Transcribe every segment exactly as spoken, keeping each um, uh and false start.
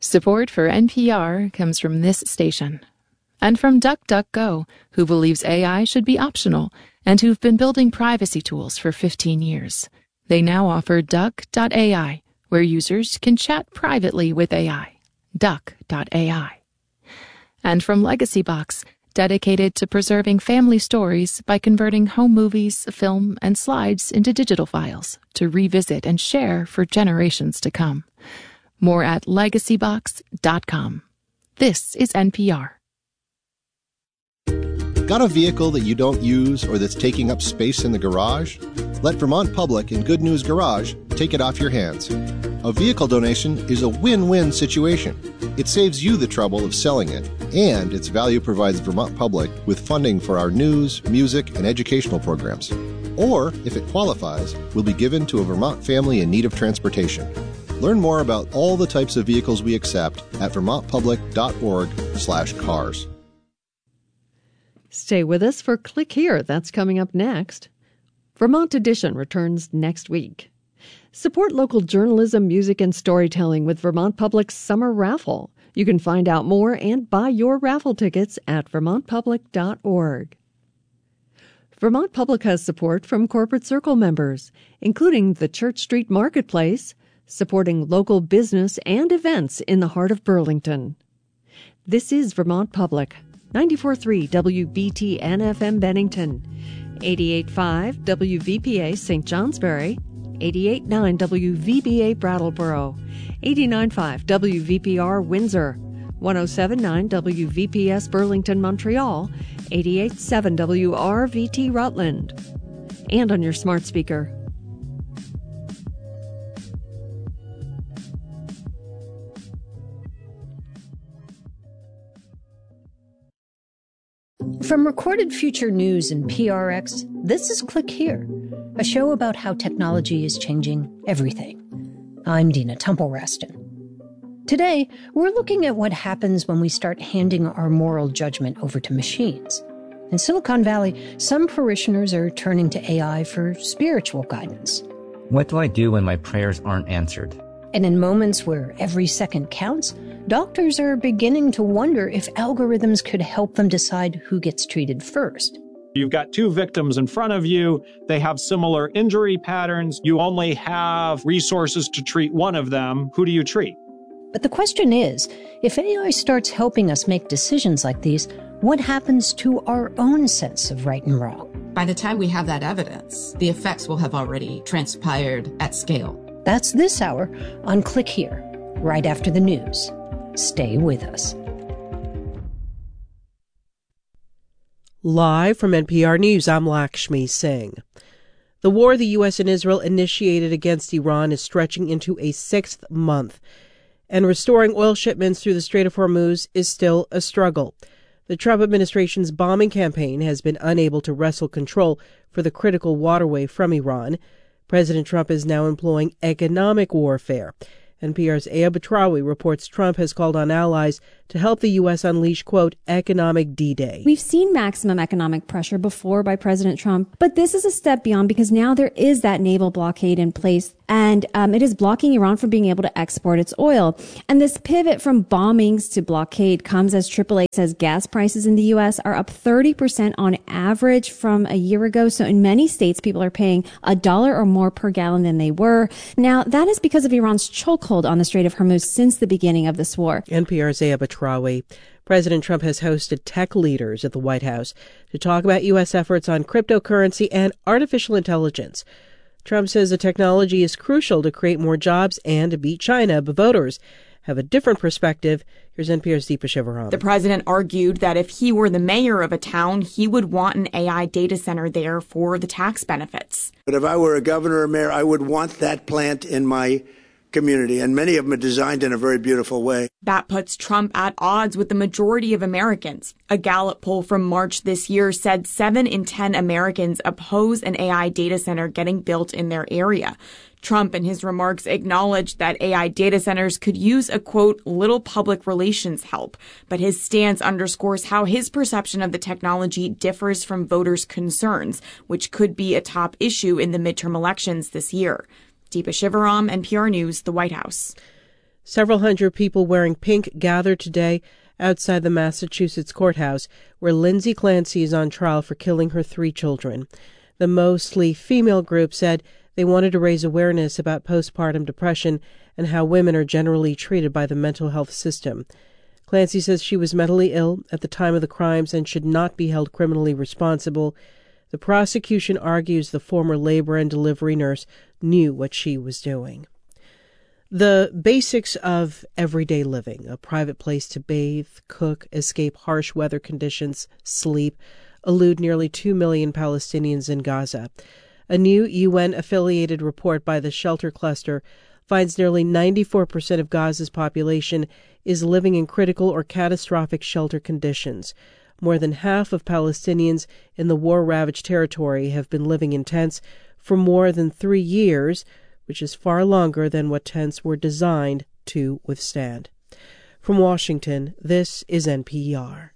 Support for N P R comes from this station. And from DuckDuckGo, who believes A I should be optional and who've been building privacy tools for fifteen years. They now offer Duck dot A I, where users can chat privately with A I. Duck dot A I. And from LegacyBox, dedicated to preserving family stories by converting home movies, film, and slides into digital files to revisit and share for generations to come. More at legacy box dot com. This is N P R. Got a vehicle that you don't use or that's taking up space in the garage? Let Vermont Public and Good News Garage take it off your hands. A vehicle donation is a win-win situation. It saves you the trouble of selling it, and its value provides Vermont Public with funding for our news, music, and educational programs. Or, if it qualifies, will be given to a Vermont family in need of transportation. Learn more about all the types of vehicles we accept at vermont public dot org slash cars. Stay with us for Click Here. That's coming up next. Vermont Edition returns next week. Support local journalism, music, and storytelling with Vermont Public's Summer Raffle. You can find out more and buy your raffle tickets at vermont public dot org. Vermont Public has support from Corporate Circle members, including the Church Street Marketplace, supporting local business and events in the heart of Burlington. This is Vermont Public, ninety-four point three W B T N F M Bennington, eighty-eight point five W V P A Saint Johnsbury, eighty-eight point nine W V B A Brattleboro, eighty-nine point five W V P R Windsor, one oh seven point nine W V P S Burlington Montreal, eighty-eight point seven W R V T Rutland, and on your smart speaker. From Recorded Future News and P R X, this is Click Here, a show about how technology is changing everything. I'm Dina Temple-Raston. Today, we're looking at what happens when we start handing our moral judgment over to machines. In Silicon Valley, some parishioners are turning to A I for spiritual guidance. What do I do when my prayers aren't answered? And in moments where every second counts, doctors are beginning to wonder if algorithms could help them decide who gets treated first. You've got two victims in front of you. They have similar injury patterns. You only have resources to treat one of them. Who do you treat? But the question is, if A I starts helping us make decisions like these, what happens to our own sense of right and wrong? By the time we have that evidence, the effects will have already transpired at scale. That's this hour on Click Here, right after the news. Stay with us. Live from N P R News, I'm Lakshmi Singh. The war the U S and Israel initiated against Iran is stretching into a sixth month, and restoring oil shipments through the Strait of Hormuz is still a struggle. The Trump administration's bombing campaign has been unable to wrestle control for the critical waterway from Iran. President Trump is now employing economic warfare. N P R's Aya Batrawi reports Trump has called on allies to help the U S unleash, quote, economic D-Day. We've seen maximum economic pressure before by President Trump, but this is a step beyond because now there is that naval blockade in place, and um, it is blocking Iran from being able to export its oil. And this pivot from bombings to blockade comes as triple A says gas prices in the U S are up thirty percent on average from a year ago. So in many states, people are paying a dollar or more per gallon than they were. Now, that is because of Iran's chokehold on the Strait of Hormuz since the beginning of this war. N P R's Aya Batrawi. President Trump has hosted tech leaders at the White House to talk about U S efforts on cryptocurrency and artificial intelligence. Trump says the technology is crucial to create more jobs and to beat China, but voters have a different perspective. Here's N P R's Deepa Shivaram. The president argued that if he were the mayor of a town, he would want an A I data center there for the tax benefits. But if I were a governor or mayor, I would want that plant in my community, and many of them are designed in a very beautiful way. That puts Trump at odds with the majority of Americans. A Gallup poll from March this year said seven in ten Americans oppose an A I data center getting built in their area. Trump, in his remarks, acknowledged that A I data centers could use a, quote, little public relations help. But his stance underscores how his perception of the technology differs from voters' concerns, which could be a top issue in the midterm elections this year. Deepa Shivaram, N P R News, the White House. Several hundred people wearing pink gathered today outside the Massachusetts courthouse, where Lindsay Clancy is on trial for killing her three children. The mostly female group said they wanted to raise awareness about postpartum depression and how women are generally treated by the mental health system. Clancy says she was mentally ill at the time of the crimes and should not be held criminally responsible. The prosecution argues the former labor and delivery nurse knew what she was doing. The basics of everyday living, a private place to bathe, cook, escape harsh weather conditions, sleep, elude nearly two million Palestinians in Gaza. A new U N-affiliated report by the Shelter Cluster finds nearly ninety-four percent of Gaza's population is living in critical or catastrophic shelter conditions. More than half of Palestinians in the war-ravaged territory have been living in tents for more than three years, which is far longer than what tents were designed to withstand. From Washington, this is N P R.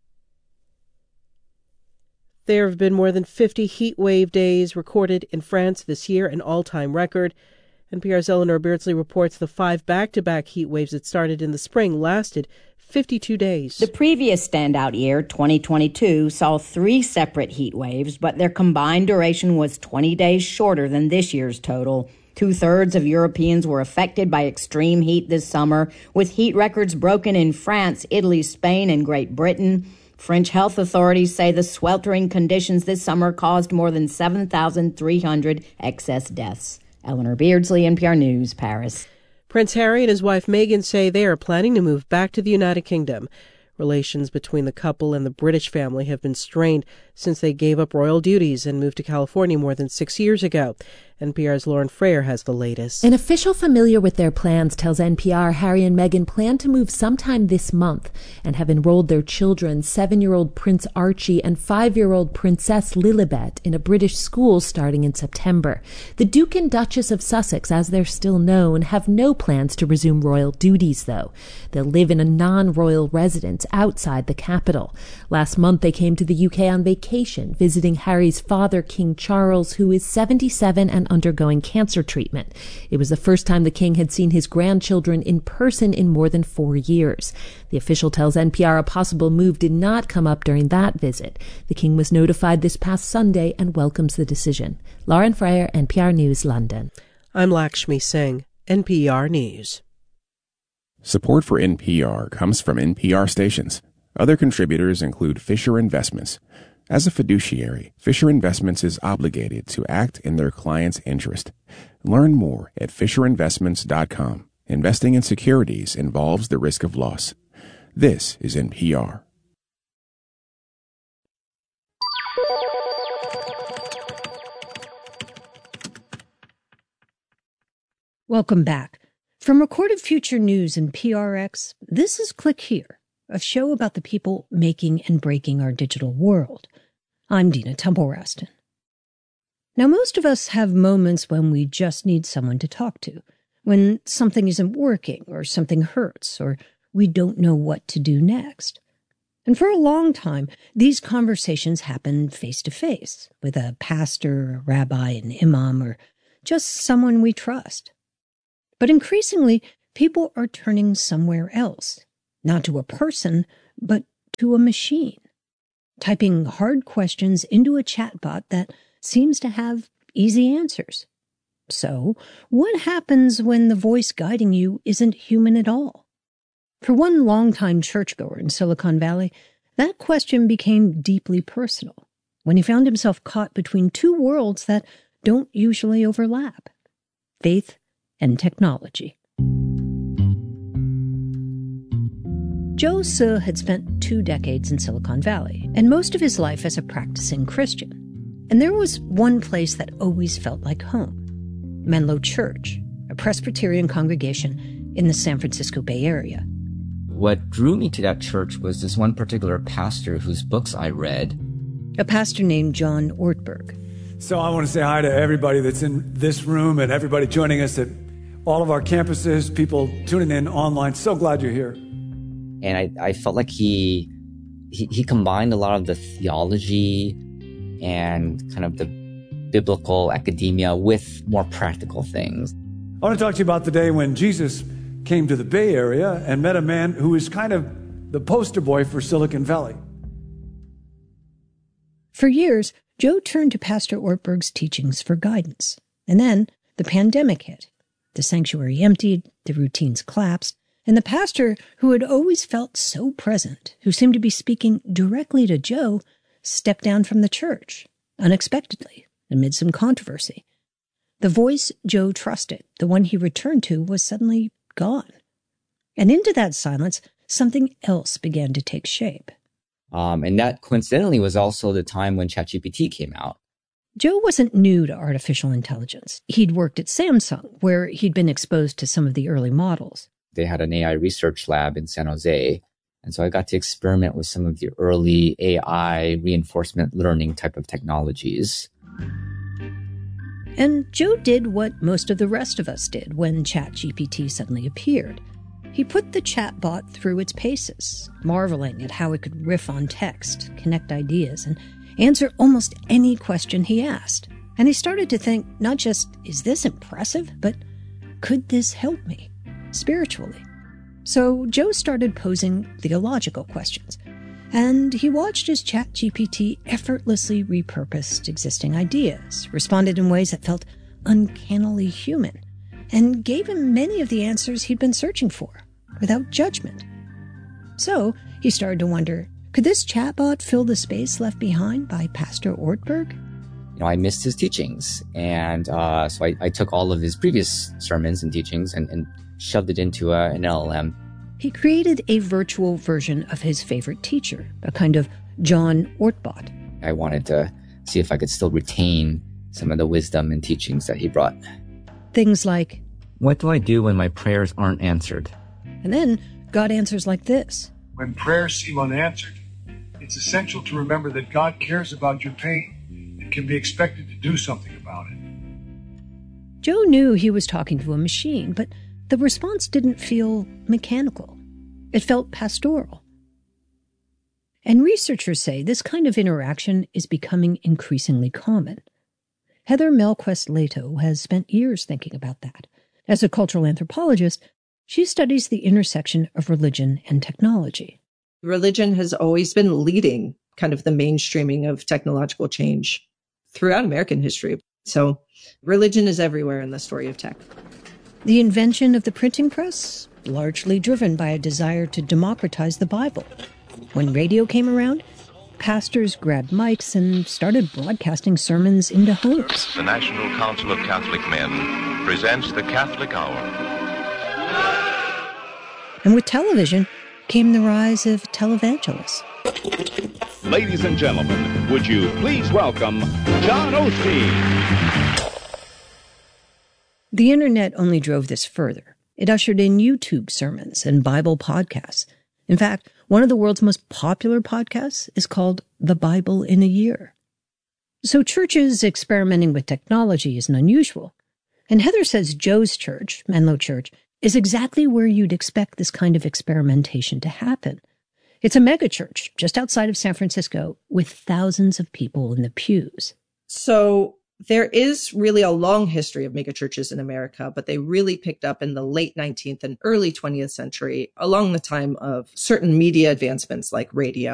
There have been more than fifty heat wave days recorded in France this year, an all-time record. N P R's Eleanor Beardsley reports the five back-to-back heat waves that started in the spring lasted fifty-two days. The previous standout year, twenty twenty-two, saw three separate heat waves, but their combined duration was twenty days shorter than this year's total. Two-thirds of Europeans were affected by extreme heat this summer, with heat records broken in France, Italy, Spain, and Great Britain. French health authorities say the sweltering conditions this summer caused more than seven thousand three hundred excess deaths. Eleanor Beardsley, N P R News, Paris. Prince Harry and his wife Meghan say they are planning to move back to the United Kingdom. Relations between the couple and the British family have been strained since they gave up royal duties and moved to California more than six years ago. N P R's Lauren Frayer has the latest. An official familiar with their plans tells N P R Harry and Meghan plan to move sometime this month and have enrolled their children, seven-year-old Prince Archie and five-year-old Princess Lilibet, in a British school starting in September. The Duke and Duchess of Sussex, as they're still known, have no plans to resume royal duties, though. They'll live in a non-royal residence outside the capital. Last month, they came to the U K on vacation, visiting Harry's father, King Charles, who is seventy-seven and undergoing cancer treatment. It was the first time the king had seen his grandchildren in person in more than four years. The official tells N P R a possible move did not come up during that visit. The king was notified this past Sunday and welcomes the decision. Lauren Frayer, N P R News, London. I'm Lakshmi Singh, N P R News. Support for N P R comes from N P R stations. Other contributors include Fisher Investments. As a fiduciary, Fisher Investments is obligated to act in their client's interest. Learn more at fisher investments dot com. Investing in securities involves the risk of loss. This is N P R. Welcome back. From Recorded Future News and P R X, this is Click Here, a show about the people making and breaking our digital world. I'm Dina Temple-Raston. Now, most of us have moments when we just need someone to talk to, when something isn't working or something hurts or we don't know what to do next. And for a long time, these conversations happen face-to-face with a pastor, a rabbi, an imam, or just someone we trust. But increasingly, people are turning somewhere else, not to a person, but to a machine, typing hard questions into a chatbot that seems to have easy answers. So, what happens when the voice guiding you isn't human at all? For one longtime churchgoer in Silicon Valley, that question became deeply personal when he found himself caught between two worlds that don't usually overlap: faith and technology. Joe Se had spent two decades in Silicon Valley, and most of his life as a practicing Christian. And there was one place that always felt like home: Menlo Church, a Presbyterian congregation in the San Francisco Bay Area. What drew me to that church was this one particular pastor whose books I read. A pastor named John Ortberg. So I want to say hi to everybody that's in this room and everybody joining us at all of our campuses, people tuning in online. So glad you're here. And I, I felt like he, he he combined a lot of the theology and kind of the biblical academia with more practical things. I want to talk to you about the day when Jesus came to the Bay Area and met a man who was kind of the poster boy for Silicon Valley. For years, Joe turned to Pastor Ortberg's teachings for guidance. And then the pandemic hit. The sanctuary emptied, the routines collapsed, and the pastor, who had always felt so present, who seemed to be speaking directly to Joe, stepped down from the church, unexpectedly, amid some controversy. The voice Joe trusted, the one he returned to, was suddenly gone. And into that silence, something else began to take shape. Um, and that coincidentally was also the time when ChatGPT came out. Joe wasn't new to artificial intelligence. He'd worked at Samsung, where he'd been exposed to some of the early models. They had an A I research lab in San Jose. And so I got to experiment with some of the early A I reinforcement learning type of technologies. And Joe did what most of the rest of us did when ChatGPT suddenly appeared. He put the chatbot through its paces, marveling at how it could riff on text, connect ideas, and answer almost any question he asked. And he started to think, not just, is this impressive, but could this help me spiritually? So Joe started posing theological questions, and he watched as ChatGPT effortlessly repurposed existing ideas, responded in ways that felt uncannily human, and gave him many of the answers he'd been searching for, without judgment. So he started to wonder, could this chatbot fill the space left behind by Pastor Ortberg? You know, I missed his teachings. And uh, so I, I took all of his previous sermons and teachings and, and shoved it into a, an L L M. He created a virtual version of his favorite teacher, a kind of John Ortbot. I wanted to see if I could still retain some of the wisdom and teachings that he brought. Things like, what do I do when my prayers aren't answered? And then got answers like this. When prayers seem unanswered, it's essential to remember that God cares about your pain and can be expected to do something about it. Joe knew he was talking to a machine, but the response didn't feel mechanical. It felt pastoral. And researchers say this kind of interaction is becoming increasingly common. Heather Melquest-Lato has spent years thinking about that. As a cultural anthropologist, she studies the intersection of religion and technology. Religion has always been leading kind of the mainstreaming of technological change throughout American history. So religion is everywhere in the story of tech. The invention of the printing press, largely driven by a desire to democratize the Bible. When radio came around, pastors grabbed mics and started broadcasting sermons into homes. The National Council of Catholic Men presents the Catholic Hour. And with television came the rise of televangelists. Ladies and gentlemen, would you please welcome John Osteen. The internet only drove this further. It ushered in YouTube sermons and Bible podcasts. In fact, one of the world's most popular podcasts is called The Bible in a Year. So churches experimenting with technology isn't unusual. And Heather says Joe's church, Menlo Church, is exactly where you'd expect this kind of experimentation to happen. It's a megachurch just outside of San Francisco with thousands of people in the pews. So there is really a long history of megachurches in America, but they really picked up in the late nineteenth and early twentieth century, along the time of certain media advancements like radio.